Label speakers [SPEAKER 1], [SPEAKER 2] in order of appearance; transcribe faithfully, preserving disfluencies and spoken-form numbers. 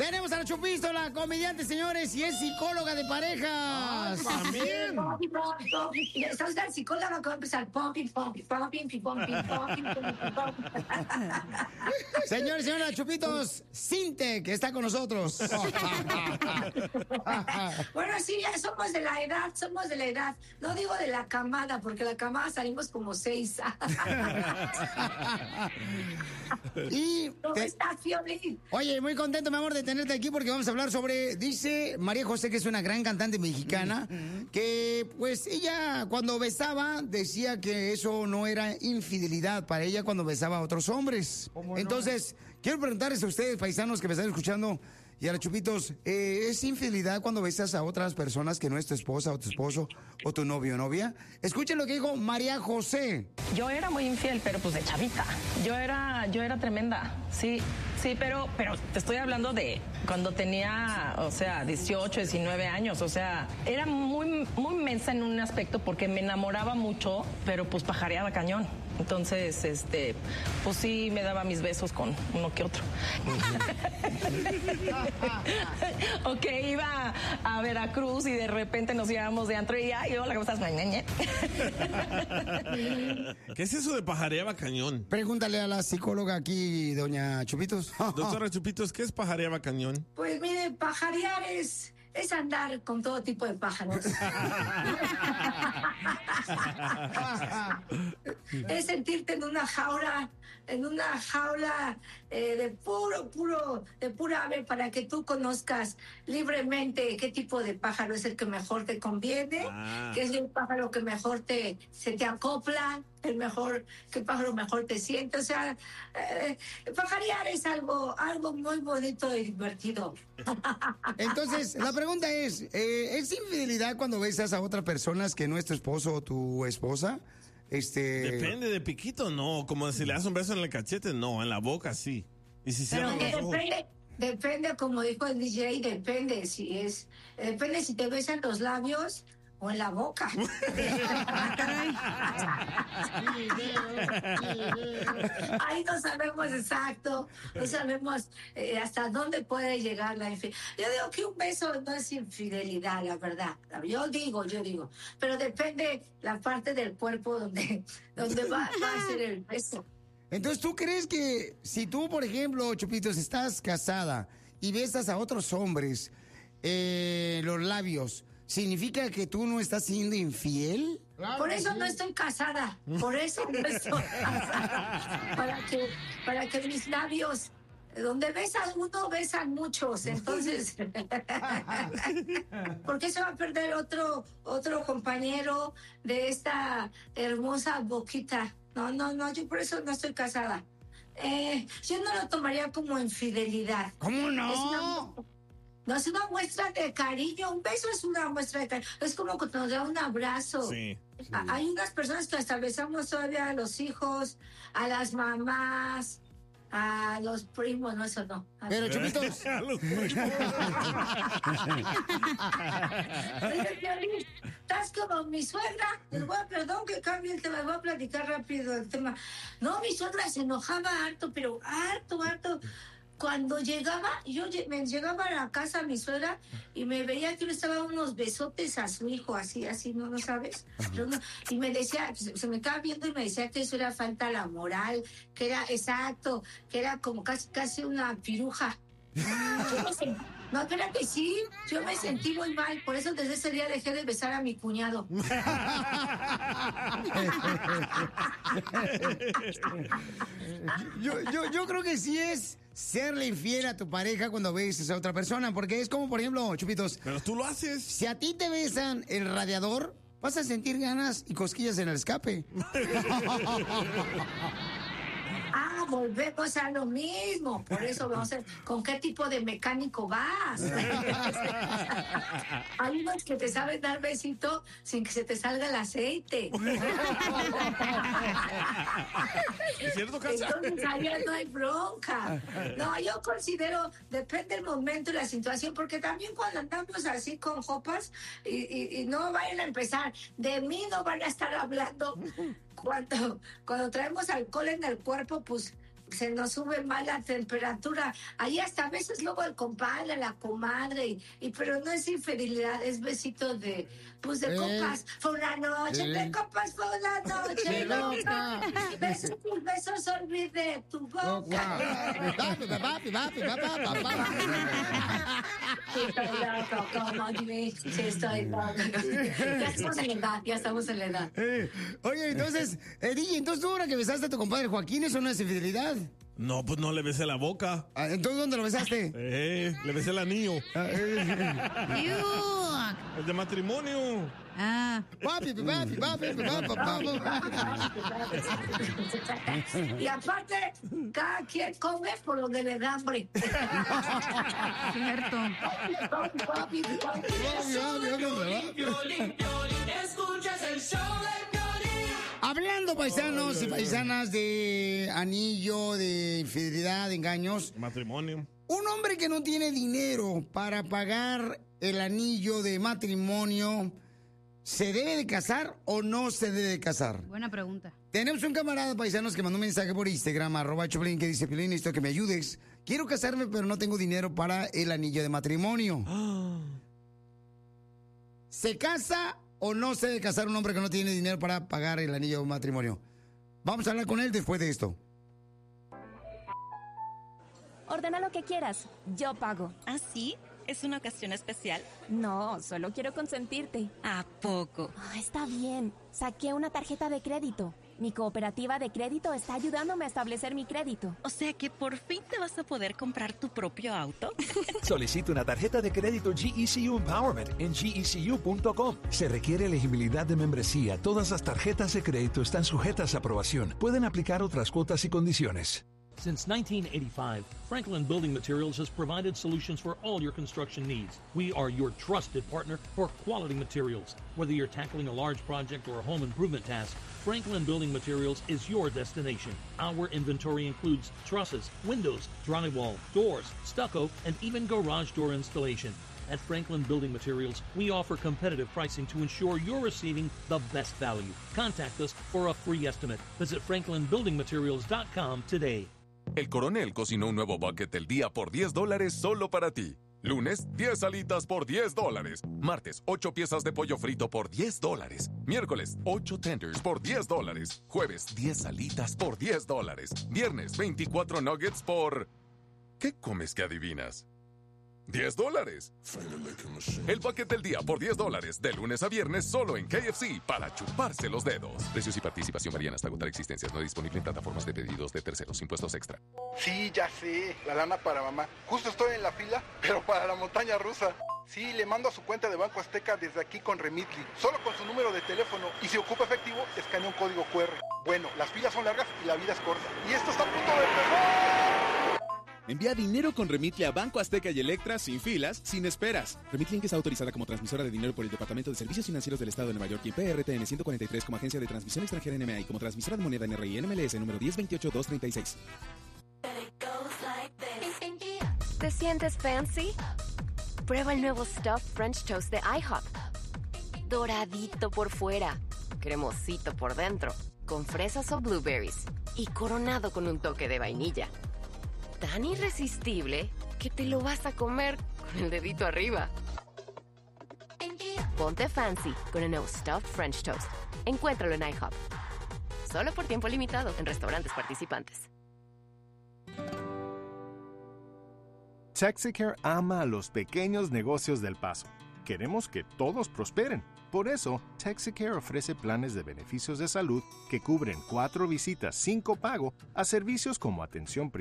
[SPEAKER 1] Tenemos a la Chupisto, la comediante, señores, y es psicóloga de parejas.
[SPEAKER 2] También. Estás la psicóloga que va a empezar. Pumping, pumping, pumping, pumping, pumping, pumping.
[SPEAKER 1] Señores, señoras, Chupitos, Sintec está con nosotros.
[SPEAKER 2] Bueno, sí, ya somos de la edad, somos de la edad. No digo de la camada, porque la camada salimos como seis.
[SPEAKER 1] Y
[SPEAKER 2] ¿Cómo
[SPEAKER 1] te...
[SPEAKER 2] estás, Fiolín?
[SPEAKER 1] Oye, muy contento, mi amor, de tenerte aquí porque vamos a hablar sobre, dice María José, que es una gran cantante mexicana, que pues ella cuando besaba decía que eso no era infidelidad para ella cuando besaba a otros hombres. Entonces, no? Quiero preguntarles a ustedes, paisanos que me están escuchando, y a los Chupitos, eh, ¿es infidelidad cuando besas a otras personas que no es tu esposa o tu esposo o tu novio o novia? Escuchen lo que dijo María José.
[SPEAKER 3] Yo era muy infiel, pero pues de chavita. Yo era, yo era tremenda, sí, sí, pero, pero te estoy hablando de cuando tenía, o sea, dieciocho, diecinueve años, o sea, era muy, muy mensa en un aspecto porque me enamoraba mucho, pero pues pajareaba cañón. Entonces, este, pues sí me daba mis besos con uno que otro. O que iba a Veracruz y de repente nos íbamos de antro y ay, hola, ¿cómo estás?
[SPEAKER 4] ¿Qué es eso de pajareaba cañón?
[SPEAKER 1] Pregúntale a la psicóloga aquí, doña Chupitos.
[SPEAKER 4] Doctora Chupitos, ¿qué es pajareaba cañón?
[SPEAKER 2] Pues mire, pajarear es, es andar con todo tipo de pájaros. Es sentirte en una jaula, en una jaula eh, de puro, puro, de pura ave para que tú conozcas libremente qué tipo de pájaro es el que mejor te conviene, ah. qué es el pájaro que mejor te, se te acopla, el mejor, qué pájaro mejor te siente. O sea, eh, pajarear es algo, algo muy bonito y divertido.
[SPEAKER 1] Entonces, la pregunta es, eh, ¿es infidelidad cuando besas a otras personas que no es tu esposo o tu esposa? Este...
[SPEAKER 4] Depende, de piquito no, como si le das un beso en el cachete, no, en la boca sí. Y si
[SPEAKER 2] Pero
[SPEAKER 4] cierran los ojos.
[SPEAKER 2] depende, depende, como dijo el D J, depende si es, depende si te besan los labios o en la boca. Ahí no sabemos exacto, no sabemos eh, hasta dónde puede llegar la infidelidad. Yo digo que un beso no es infidelidad, la verdad. Yo digo, yo digo, pero depende la parte del cuerpo donde, donde va, va a ser el beso.
[SPEAKER 1] Entonces, ¿tú crees que si tú, por ejemplo, Chupitos, estás casada y besas a otros hombres eh, los labios, ¿significa que tú no estás siendo infiel?
[SPEAKER 2] Claro, por eso sí. No estoy casada, por eso no estoy casada. Para que, para que mis labios, donde besan uno, besan muchos, entonces, ¿por qué se va a perder otro, otro compañero de esta hermosa boquita? No, no, no, yo por eso no estoy casada. Eh, yo no lo tomaría como infidelidad.
[SPEAKER 1] ¿Cómo no?
[SPEAKER 2] Es una, no es una muestra de cariño, un beso es una muestra de cariño, es como cuando nos da un abrazo.
[SPEAKER 4] Sí, sí.
[SPEAKER 2] Hay unas personas que hasta besamos todavía a los hijos, a las mamás, a los primos, no, eso no.
[SPEAKER 1] Pero Chupitos.
[SPEAKER 2] A los primos. Estás como mi suegra, les voy a, perdón que cambie el tema, les voy a platicar rápido el tema. No, mi suegra se enojaba harto, pero harto, harto. Cuando llegaba, yo me llegaba a la casa mi suegra y me veía que le estaba unos besotes a su hijo, así, así, ¿no lo sabes? No, y me decía, se me estaba viendo y me decía que eso era falta la moral, que era exacto, que era como casi, casi una piruja. No, espérate, sí, yo me sentí muy mal, por eso desde ese día dejé de besar a mi cuñado.
[SPEAKER 1] yo, yo, yo creo que sí es serle infiel a tu pareja cuando beses a otra persona, porque es como, por ejemplo, Chupitos.
[SPEAKER 4] Pero tú lo haces.
[SPEAKER 1] Si a ti te besan el radiador, vas a sentir ganas y cosquillas en el escape.
[SPEAKER 2] Ah, volvemos a lo mismo. Por eso vamos a ver con qué tipo de mecánico vas. Hay unos que te saben dar besito sin que se te salga el aceite.
[SPEAKER 4] ¿Es cierto, Cacha?
[SPEAKER 2] Entonces allá no hay bronca. No, yo considero, depende del momento y la situación, porque también cuando andamos así con jopas y, y, y no vayan a empezar, de mí no van a estar hablando. Cuando, cuando traemos alcohol en el cuerpo, pues se nos sube más la temperatura. Ahí hasta a veces luego el compadre, la comadre, y, y pero no es infidelidad, es besito de, pues de eh, copas. Fue una noche eh, de copas, fue una noche loca. Besos y besos olvidé tu boca. Sí, estoy loco, como Jimmy. Sí, estoy loco. Ya estamos en la edad, ya estamos en la edad.
[SPEAKER 1] Eh, oye, entonces, eh, D J, entonces tú ahora que besaste a tu compadre Joaquín, ¿eso no es infidelidad?
[SPEAKER 4] No, pues no le besé la boca.
[SPEAKER 1] Ah, ¿entonces dónde lo besaste?
[SPEAKER 4] Eh, le besé el anillo.
[SPEAKER 1] Ah, eh.
[SPEAKER 4] El de matrimonio.
[SPEAKER 5] Ah.
[SPEAKER 1] Papi, papi, papi, papi, papi.
[SPEAKER 2] Y aparte, cada quien come por donde le da hambre.
[SPEAKER 5] Cierto.
[SPEAKER 2] Papi, papi, papi.
[SPEAKER 6] Escuchas el show de Piolín.
[SPEAKER 1] Hablando, paisanos y paisanas, de anillo, de infidelidad, de engaños.
[SPEAKER 4] Matrimonio.
[SPEAKER 1] Un hombre que no tiene dinero para pagar el anillo de matrimonio, ¿se debe de casar o no se debe de casar?
[SPEAKER 5] Buena pregunta.
[SPEAKER 1] Tenemos un camarada, paisanos, que mandó un mensaje por Instagram, arroba Choplin, que dice: Piolín, necesito que me ayudes. Quiero casarme, pero no tengo dinero para el anillo de matrimonio. ¿Se casa o no se debe casar un hombre que no tiene dinero para pagar el anillo de matrimonio? Vamos a hablar con él después de esto.
[SPEAKER 7] Ordena lo que quieras, yo pago.
[SPEAKER 8] ¿Ah, sí? ¿Es una ocasión especial?
[SPEAKER 7] No, solo quiero consentirte.
[SPEAKER 8] ¿A poco?
[SPEAKER 7] Oh, está bien, saqué una tarjeta de crédito. Mi cooperativa de crédito está ayudándome a establecer mi crédito.
[SPEAKER 8] O sea que por fin te vas a poder comprar tu propio auto.
[SPEAKER 9] Solicita una tarjeta de crédito G E C U Empowerment en G E C U punto com. Se requiere elegibilidad de membresía. Todas las tarjetas de crédito están sujetas a aprobación. Pueden aplicar otras cuotas y condiciones.
[SPEAKER 10] Since nineteen eighty-five, Franklin Building Materials has provided solutions for all your construction needs. We are your trusted partner for quality materials. Whether you're tackling a large project or a home improvement task, Franklin Building Materials is your destination. Our inventory includes trusses, windows, drywall, doors, stucco, and even garage door installation. At Franklin Building Materials, we offer competitive pricing to ensure you're receiving the best value. Contact us for a free estimate. Visit franklin building materials dot com today.
[SPEAKER 11] El Coronel cocinó un nuevo bucket del día por diez dólares solo para ti. Lunes, diez alitas por diez dólares. Martes, ocho piezas de pollo frito por diez dólares. Miércoles, ocho tenders por diez dólares. Jueves, diez alitas por diez dólares. Viernes, veinticuatro nuggets por... ¿Qué comes que adivinas? diez dólares. El paquete del día por diez dólares, de lunes a viernes, solo en K F C, para chuparse los dedos. Precios y participación varían hasta agotar existencias. No disponible en plataformas de pedidos de terceros. Impuestos extra.
[SPEAKER 12] Sí, ya sé. La lana para mamá. Justo estoy en la fila, pero para la montaña rusa. Sí, le mando a su cuenta de Banco Azteca desde aquí con Remitly. Solo con su número de teléfono. Y si ocupa efectivo, escanea un código Q R. Bueno, las filas son largas y la vida es corta. Y esto está a punto de empezar.
[SPEAKER 13] Envía dinero con Remitly a Banco Azteca y Electra sin filas, sin esperas. Remitly Inc está autorizada como transmisora de dinero por el Departamento de Servicios Financieros del Estado de Nueva York y P R T N ciento cuarenta y tres como agencia de transmisión extranjera N M A y como transmisora de moneda N R I N M L S número diez veintiocho dos treinta y seis.
[SPEAKER 14] ¿Te sientes fancy? Prueba el nuevo Stuffed French Toast de IHOP. Doradito por fuera, cremosito por dentro, con fresas o blueberries y coronado con un toque de vainilla. Tan irresistible que te lo vas a comer con el dedito arriba. Ponte fancy con el nuevo Stuffed French Toast. Encuéntralo en IHOP. Solo por tiempo limitado en restaurantes participantes.
[SPEAKER 15] Texicare ama a los pequeños negocios del Paso. Queremos que todos prosperen. Por eso, Texicare ofrece planes de beneficios de salud que cubren cuatro visitas sin copago a servicios como atención primaria,